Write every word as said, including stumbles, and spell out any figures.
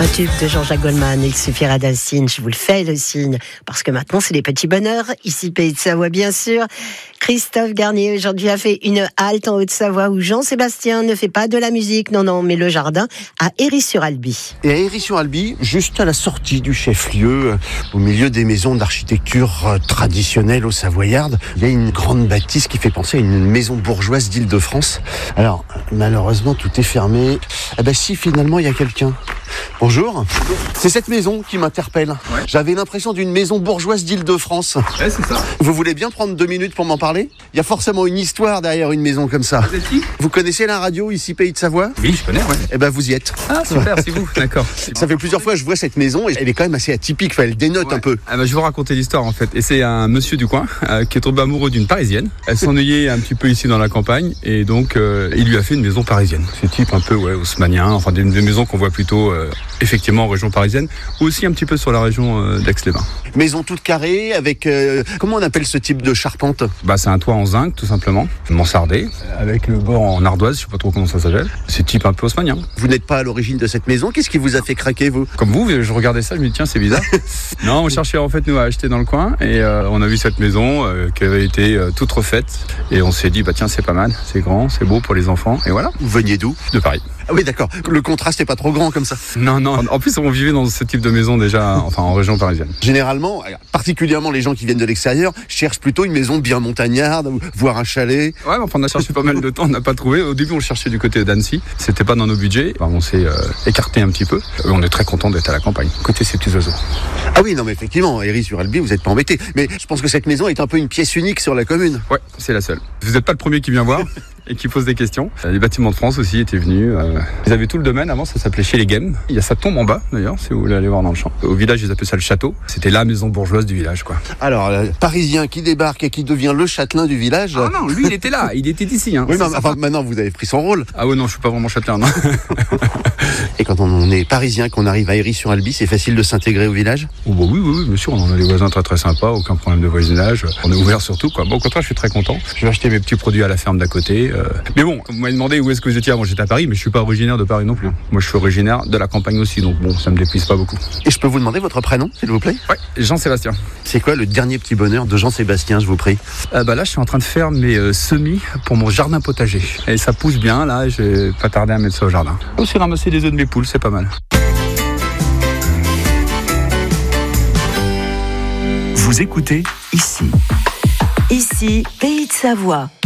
Un tube de Jean-Jacques Goldman, il suffira d'un signe, je vous le fais le signe, parce que maintenant c'est les petits bonheurs, ici Pays de Savoie bien sûr. Christophe Garnier aujourd'hui a fait une halte en Haute-Savoie où Jean-Sébastien ne fait pas de la musique, non non, mais le jardin à Héry-sur-Alby. Et à Héry-sur-Alby, juste à la sortie du chef-lieu, au milieu des maisons d'architecture traditionnelle aux Savoyardes, il y a une grande bâtisse qui fait penser à une maison bourgeoise d'Île-de-France. Alors, malheureusement, tout est fermé. Eh ben si, finalement, il y a quelqu'un. Bonjour. C'est cette maison qui m'interpelle. Ouais. J'avais l'impression d'une maison bourgeoise d'Île-de-France. Ouais, c'est ça. Vous voulez bien prendre deux minutes pour m'en parler ? Il y a forcément une histoire derrière une maison comme ça. Vous êtes qui ? Vous connaissez la radio ici, Pays de Savoie ? Oui, je connais, ouais. Eh ben, vous y êtes. Ah, super, c'est vous, d'accord. Ça fait plusieurs fois que je vois cette maison et elle est quand même assez atypique. Enfin, elle dénote Ouais. un peu. Ah bah, je vais vous raconter l'histoire en fait. Et c'est un monsieur du coin euh, qui est tombé amoureux d'une parisienne. Elle s'ennuyait un petit peu ici dans la campagne et donc euh, il lui a fait une maison parisienne. C'est type un peu ouais, haussmannien, enfin des, des maisons qu'on voit plutôt euh, effectivement en région parisienne, aussi un petit peu sur la région euh, d'Aix-les-Bains. Maison toute carrée avec euh, comment on appelle ce type de charpente ? Bah c'est un toit en zinc tout simplement, mansardé, avec le bord en ardoise, je sais pas trop comment ça s'appelle. C'est type un peu haussmannien. Vous n'êtes pas à l'origine de cette maison. Qu'est-ce qui vous a fait craquer, vous ? Comme vous, je regardais ça, je me dis tiens c'est bizarre. Non, on cherchait en fait nous à acheter dans le coin et euh, on a vu cette maison euh, qui avait été euh, toute refaite et on s'est dit bah tiens c'est pas mal, c'est grand, c'est beau pour les enfants et voilà. Vous veniez d'où ? De Paris. Ah oui, d'accord. Le contraste n'est pas trop grand comme ça. Non, non. En plus, on vivait dans ce type de maison déjà, enfin en région parisienne. Généralement, particulièrement les gens qui viennent de l'extérieur, cherchent plutôt une maison bien montagnarde, voire un chalet. Ouais, enfin, on a cherché pas mal de temps, on n'a pas trouvé. Au début, on cherchait du côté d'Annecy. C'était pas dans nos budgets. Enfin, on s'est euh, écarté un petit peu. On est très content d'être à la campagne, côté ces petits oiseaux. Ah oui, non, mais effectivement, Héry-sur-Alby, vous n'êtes pas embêté. Mais je pense que cette maison est un peu une pièce unique sur la commune. Ouais, c'est la seule. Vous n'êtes pas le premier qui vient voir. Et qui pose des questions. Les bâtiments de France aussi étaient venus. Euh, ils avaient tout le domaine. Avant, ça s'appelait chez les Games. Il y a sa tombe en bas, d'ailleurs, si vous voulez aller voir dans le champ. Au village, ils appelaient ça le château. C'était la maison bourgeoise du village, quoi. Alors, euh, Parisien qui débarque et qui devient le châtelain du village. Ah non, lui, il était là. Il était d'ici. Hein. Oui, mais C'est enfin, sympa. maintenant, vous avez pris son rôle. Ah ouais, non, je suis pas vraiment châtelain, non. Et quand on est parisien, qu'on arrive à Héry-sur-Alby, c'est facile de s'intégrer au village ? Oh bah oui, oui, oui, bien sûr, on en a des voisins très très sympas, aucun problème de voisinage. On est ouvert surtout, quoi. Bon, au contraire, je suis très content. Je vais acheter mes petits produits à la ferme d'à côté. Euh... Mais bon, vous m'avez demandé où est-ce que vous étiez avant. J'étais à Paris, mais je suis pas originaire de Paris non plus. Moi, je suis originaire de la campagne aussi, donc bon, ça me déplaise pas beaucoup. Et je peux vous demander votre prénom, s'il vous plaît ? Ouais, Jean-Sébastien. C'est quoi le dernier petit bonheur de Jean-Sébastien, je vous prie ? Euh, bah là, je suis en train de faire mes euh, semis pour mon jardin potager. Et ça pousse bien, là, je vais pas tarder à mettre ça au jardin. Aussi ramasser des œufs de mes poules, c'est pas mal. Vous écoutez ici. Ici Pays de Savoie.